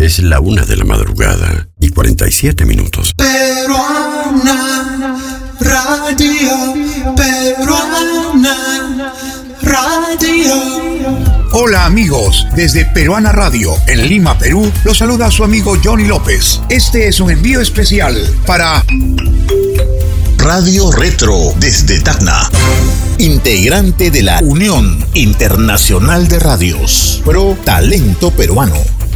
Es la 1:47 Peruana Radio, Peruana Radio. Hola amigos, desde Peruana Radio, en Lima, Perú, los saluda su amigo Johnny López. Este es un envío especial para Radio Retro desde Tacna, integrante de la Unión Internacional de Radios, Pro Talento Peruano.